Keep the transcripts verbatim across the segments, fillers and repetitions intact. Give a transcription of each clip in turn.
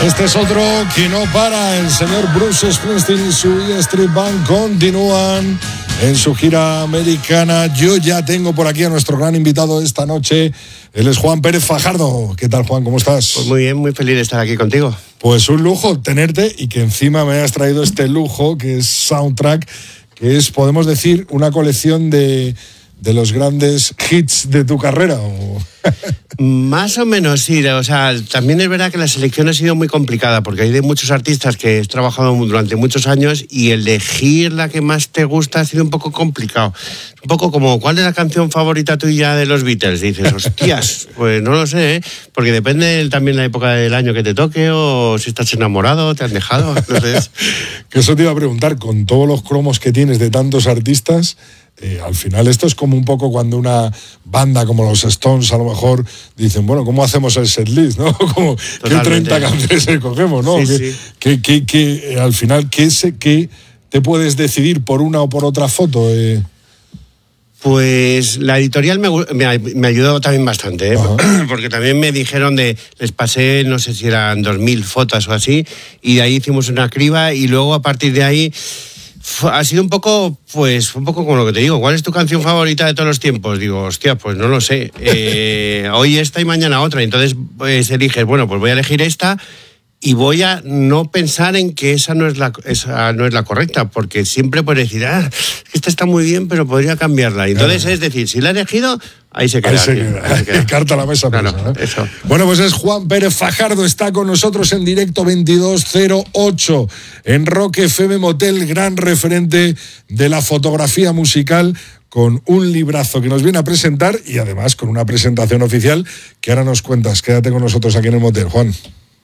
Este es otro que no para. El señor Bruce Springsteen y su E Street Band continúan en su gira americana. Yo ya tengo por aquí a nuestro gran invitado esta noche. Él es Juan Pérez Fajardo. ¿Qué tal, Juan? ¿Cómo estás? Pues muy bien, muy feliz de estar aquí contigo. Pues un lujo tenerte y que encima me hayas traído este lujo que es Soundtrack, que es, podemos decir, una colección de, de los grandes hits de tu carrera. ¿O? Más o menos, sí. O sea, también es verdad que la selección ha sido muy complicada porque hay de muchos artistas que he trabajado durante muchos años y elegir la que más te gusta ha sido un poco complicado. Un poco como, ¿cuál es la canción favorita tuya de los Beatles? Y dices, hostias, pues no lo sé, ¿eh? Porque depende también la época del año que te toque o si estás enamorado, te han dejado. Entonces... que eso te iba a preguntar, con todos los cromos que tienes de tantos artistas... Eh, al final esto es como un poco cuando una banda como los Stones a lo mejor dicen, bueno, ¿cómo hacemos el setlist? ¿No? Como, ¿qué treinta canciones escogemos? ¿No? Sí, que, sí. que, que, que, al final, ¿qué, se, ¿qué te puedes decidir por una o por otra foto? Eh? Pues la editorial me, me, me ayudó también bastante, ¿eh? Porque también me dijeron de, les pasé, no sé si eran dos mil fotos o así, y de ahí hicimos una criba y luego a partir de ahí... ha sido un poco, pues, un poco como lo que te digo. ¿Cuál es tu canción favorita de todos los tiempos? Digo, hostia, pues no lo sé. Eh, hoy esta y mañana otra. Entonces, pues eliges, bueno, pues voy a elegir esta y voy a no pensar en que esa no es la, esa no es la correcta, porque siempre puedes decir, ah, esta está muy bien, pero podría cambiarla. Entonces, claro. Es decir, si la he elegido, ahí se queda. Ahí se queda. Ahí se queda. Carta a la mesa. Claro, presa, ¿no? Eso. Bueno, pues es Juan Pérez Fajardo, está con nosotros en directo veintidós cero ocho en Rock F M Motel, gran referente de la fotografía musical, con un librazo que nos viene a presentar y además con una presentación oficial que ahora nos cuentas. Quédate con nosotros aquí en el Motel, Juan.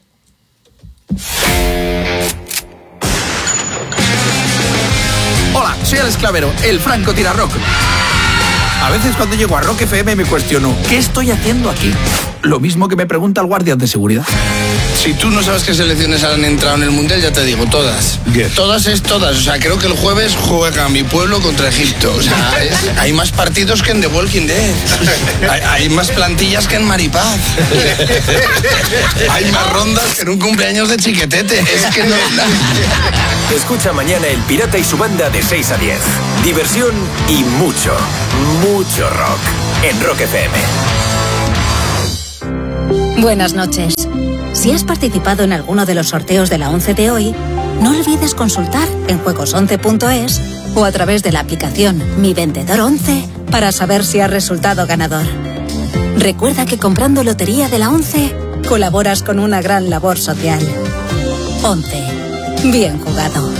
Hola, soy Alex Clavero, el Franco Tirarrock. A veces cuando llego a Rock F M me cuestiono, ¿qué estoy haciendo aquí? Lo mismo que me pregunta el guardia de seguridad. Si tú no sabes qué selecciones han entrado en el Mundial, ya te digo, todas. Bien. Todas es todas. O sea, creo que el jueves juega mi pueblo contra Egipto. O sea, es, hay más partidos que en The Walking Dead. Hay, hay más plantillas que en Maripaz. Hay más rondas que en un cumpleaños de Chiquetete. Es que no... Escucha mañana El Pirata y su banda de seis a diez. Diversión y mucho, mucho rock en Rock F M. Buenas noches. Si has participado en alguno de los sorteos de la once de hoy, no olvides consultar en juegos once punto es o a través de la aplicación Mi Vendedor once para saber si has resultado ganador. Recuerda que comprando Lotería de la once colaboras con una gran labor social. once. Bien jugado.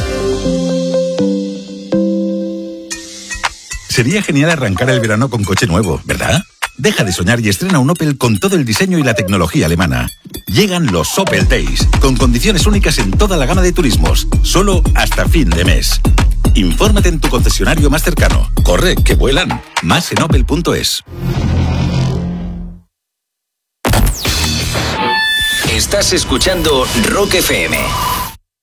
Sería genial arrancar el verano con coche nuevo, ¿verdad? Deja de soñar y estrena un Opel con todo el diseño y la tecnología alemana. Llegan los Opel Days, con condiciones únicas en toda la gama de turismos, solo hasta fin de mes. Infórmate en tu concesionario más cercano. Corre, que vuelan. Más en opel punto es. Estás escuchando Rock F M.